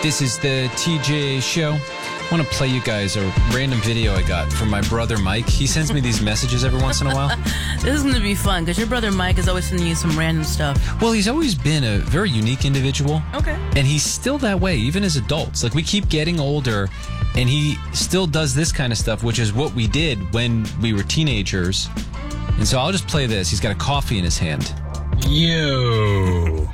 This is the TJ Show. I want to play you guys a random video I got from my brother Mike. He sends me these messages every once in a while. This is going to be fun because your brother Mike is always sending you some random stuff. Well, he's always been a very unique individual. Okay. And he's still that way, even as adults. Like, we keep getting older, and he still does this kind of stuff, which is what we did when we were teenagers. And so I'll just play this. He's got a coffee in his hand. Yo.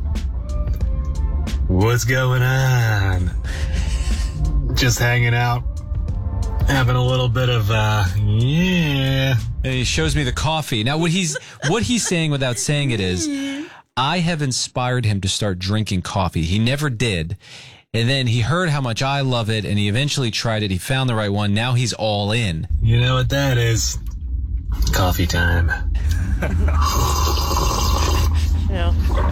What's going on? Just hanging out. Having a little bit of, yeah. And he shows me the coffee. Now, what he's saying without saying it is, I have inspired him to start drinking coffee. He never did. And then he heard how much I love it, and he eventually tried it. He found the right one. Now he's all in. You know what that is? Coffee time. Yeah.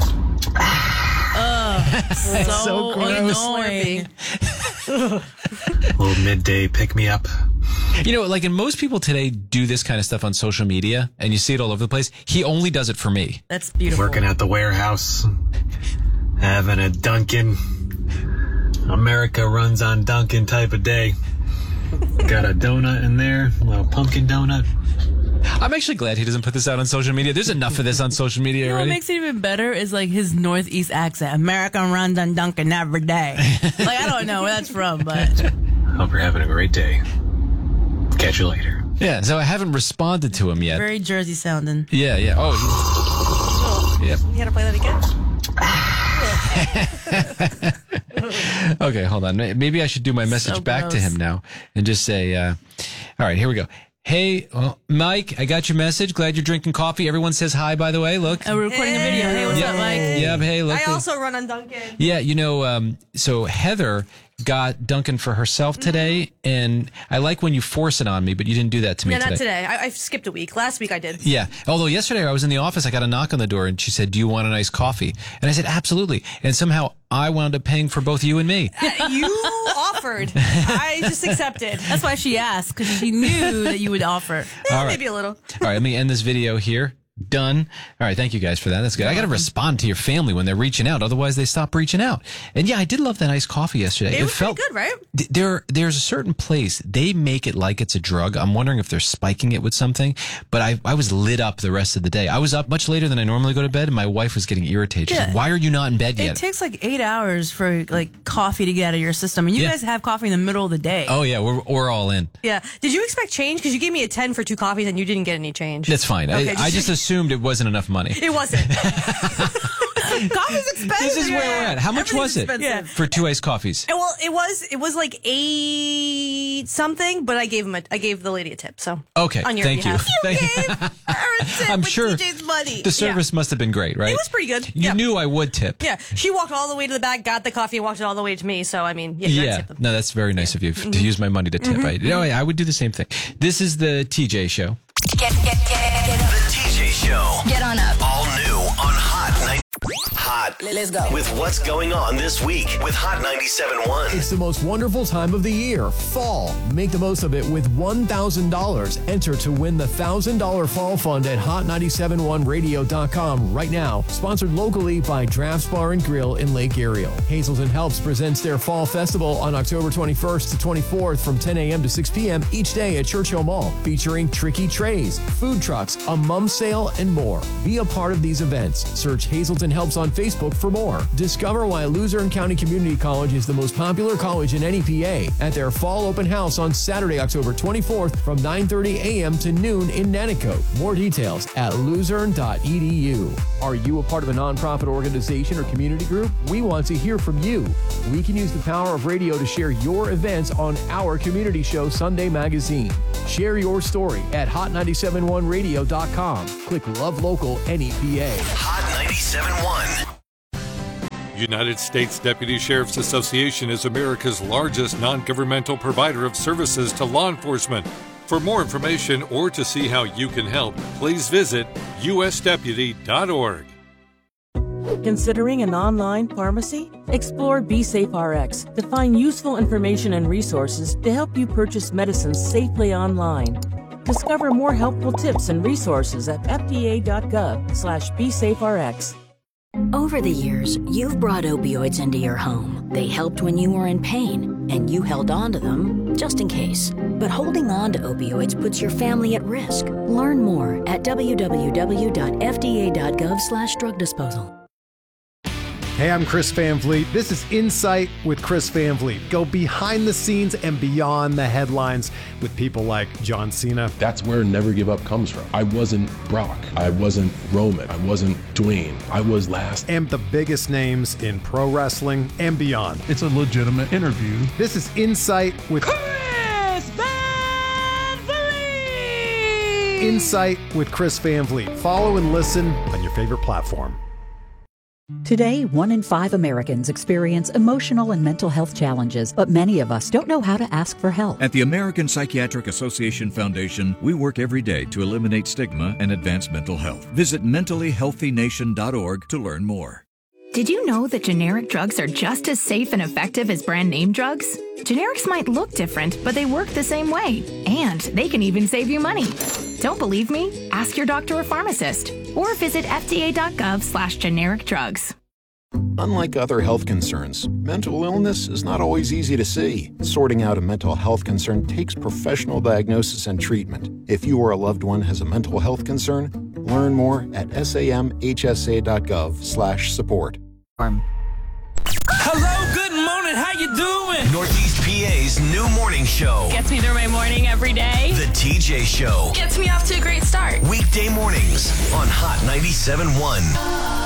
so gross. Annoying. Little midday pick-me-up. You know, like, and most people today do this kind of stuff on social media, and you see it all over the place. He only does it for me. That's beautiful. Working at the warehouse. Having a Dunkin'. America runs on Dunkin' type of day. Got a donut in there. A little pumpkin donut. I'm actually glad he doesn't put this out on social media. There's enough of this on social media You know already. what makes it even better is like his Northeast accent. American runs on Dunkin' every day. Like, I don't know where that's from, but Hope you're having a great day. Catch you later. Yeah, so I haven't responded to him yet. very Jersey sounding. Yeah, yeah. Oh, yep. You gotta play that again? Okay, hold on. Maybe I should do my message So back to gross. him now and just say, all right, here we go. Hey, Mike, I got your message. Glad you're drinking coffee. Everyone says hi, by the way. Look. We're recording a video. Hey, what's up, Mike? Yeah, hey, look. I also run on Dunkin'. Yeah, you know, so Heather got Dunkin' for herself today, and I like when you force it on me, but you didn't do that to me Yeah, today. not today. I skipped a week. Last week I did. Yeah. Although yesterday I was in the office, I got a knock on the door, and she said, "Do you want a nice coffee?" And I said, "Absolutely." And somehow I wound up paying for both you and me. You offered. I just accepted. That's why she asked, because she knew that you would offer. All right. Maybe a little. All right, let me end this video here. Done. All right, thank you guys for that. That's good. I got to respond to your family when they're reaching out. Otherwise, they stop reaching out. And yeah, I did love that iced coffee yesterday. It was pretty good, right? There's a certain place, they make it like it's a drug. I'm wondering if they're spiking it with something. But I was lit up the rest of the day. I was up much later than I normally go to bed, and my wife was getting irritated. She said, "Why are you not in bed It yet?" takes like 8 hours for like coffee to get out of your system. And you Yeah. guys have coffee in the middle of the day. Oh, yeah, we're all in. Yeah. Did you expect change? Because you gave me a 10 for 2 coffees and you didn't get any change. That's fine. Okay, I just assumed it wasn't enough money. It wasn't. Coffee's expensive. This is where we're at. How much was it expensive. for 2 iced coffees? Well, it was like 8 something, but I gave the lady a tip. So Okay, on your thank you. behalf. Thank you. Gave her a tip I'm with sure TJ's money. the service must have been great, right? It was pretty good. You Yeah. knew I would tip. Yeah, she walked all the way to the back, got the coffee, and walked it all the way to me. So I mean, yeah, you gotta Yeah, tip them. no, that's very nice of you to use my money to tip. I would do the same thing. This is the TJ Show. Get up. The TJ Show. Get on up. All new on Hot 90. Hot. Let's go. With what's going on this week with Hot 97.1. It's the most wonderful time of the year, fall. Make the most of it with $1,000. Enter to win the $1,000 Fall Fund at hot971radio.com right now. Sponsored locally by Drafts Bar and Grill in Lake Ariel. Hazelton Helps presents their Fall Festival on October 21st to 24th from 10 a.m. to 6 p.m. each day at Churchill Mall, featuring tricky trays, food trucks, a mum sale, and more. Be a part of these events. Search Hazelton Helps on Facebook for more. Discover why Luzerne County Community College is the most popular college in NEPA at their fall open house on Saturday, October 24th from 9:30 a.m. to noon in Nanticoke. More details at luzerne.edu. Are you a part of a nonprofit organization or community group? We want to hear from you. We can use the power of radio to share your events on our community show, Sunday Magazine. Share your story at hot971radio.com. Click Love Local NEPA. Hot 97.1. United States Deputy Sheriff's Association is America's largest non-governmental provider of services to law enforcement. For more information or to see how you can help, please visit usdeputy.org. Considering an online pharmacy? Explore BeSafeRx to find useful information and resources to help you purchase medicines safely online. Discover more helpful tips and resources at fda.gov/BeSafeRx. Over the years, you've brought opioids into your home. They helped when you were in pain, and you held on to them just in case. But holding on to opioids puts your family at risk. Learn more at www.fda.gov/drug disposal. Hey, I'm Chris Van Vliet. This is Insight with Chris Van Vliet. Go behind the scenes and beyond the headlines with people like John Cena. That's where Never Give Up comes from. I wasn't Brock. I wasn't Roman. I wasn't Dwayne. I was last. And the biggest names in pro wrestling and beyond. It's a legitimate interview. This is Insight with Chris Van Vliet! Insight with Chris Van Vliet. Follow and listen on your favorite platform. Today, 1 in 5 Americans experience emotional and mental health challenges, but many of us don't know how to ask for help. At the American Psychiatric Association Foundation, we work every day to eliminate stigma and advance mental health. Visit mentallyhealthynation.org to learn more. Did you know that generic drugs are just as safe and effective as brand name drugs? Generics might look different, but they work the same way. And they can even save you money. Don't believe me? Ask your doctor or pharmacist. Or visit fda.gov/generic drugs. Unlike other health concerns, mental illness is not always easy to see. Sorting out a mental health concern takes professional diagnosis and treatment. If you or a loved one has a mental health concern, learn more at samhsa.gov/support. Hello, good morning, how you doing? Northeast PA's new morning show. Gets me through my morning every day. The TJ Show. Gets me off to a great start. Weekday mornings on Hot 97.1.